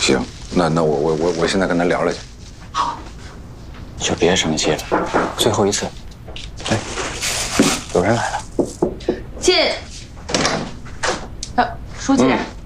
行，那我现在跟他聊聊去。 好，你就别生气了，最后一次。哎，有人来了。 进。书记。